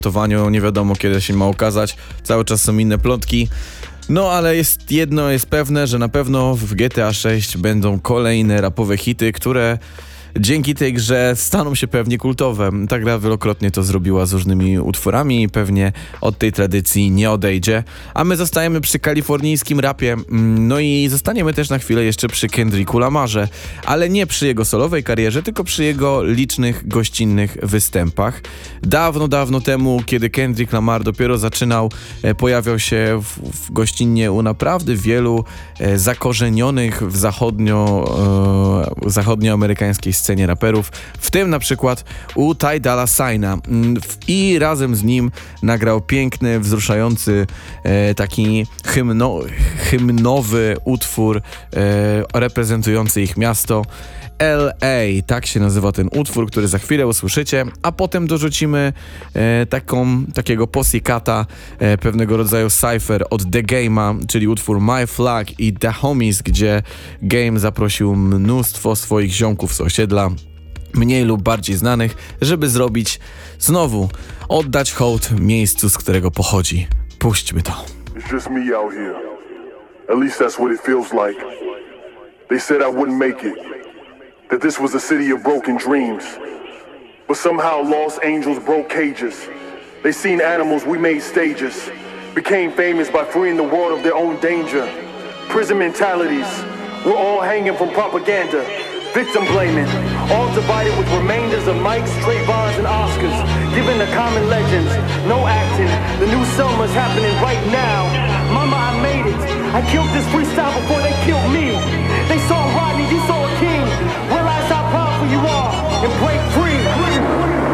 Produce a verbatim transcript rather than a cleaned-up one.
towaniu nie wiadomo kiedy się ma okazać, cały czas są inne plotki. No ale jest jedno jest pewne, że na pewno w G T A sześć będą kolejne rapowe hity, które dzięki tej grze staną się pewnie kultowe. Ta gra wielokrotnie to zrobiła z różnymi utworami i pewnie od tej tradycji nie odejdzie. A my zostajemy przy kalifornijskim rapie, no i zostaniemy też na chwilę jeszcze przy Kendricku Lamarze, ale nie przy jego solowej karierze, tylko przy jego licznych gościnnych występach. Dawno, dawno temu, kiedy Kendrick Lamar dopiero zaczynał, pojawiał się w, w gościnnie u naprawdę wielu e, zakorzenionych w zachodnio, e, zachodnioamerykańskiej scenie raperów, w tym na przykład u Ty Dolla Signa, i razem z nim nagrał piękny, wzruszający e, taki hymno, hymnowy utwór e, reprezentujący ich miasto. L A, tak się nazywa ten utwór, który za chwilę usłyszycie, a potem dorzucimy e, taką, takiego Pussycata, e, pewnego rodzaju cypher od The Game'a, czyli utwór My Flag i The Homies, gdzie Game zaprosił mnóstwo swoich ziomków z osiedla, mniej lub bardziej znanych, żeby zrobić znowu, oddać hołd miejscu, z którego pochodzi. Puśćmy to. It's just me out here. At least that's what it feels like. They said I wouldn't make it. That this was a city of broken dreams. But somehow lost angels broke cages. They seen animals, we made stages. Became famous by freeing the world of their own danger. Prison mentalities, we're all hanging from propaganda. Victim blaming, all divided with remainders of Mikes, Trayvons, and Oscars. Given the common legends, no acting. The new summer's happening right now. Mama, I made it. I killed this freestyle before they killed me. They saw Rodney, you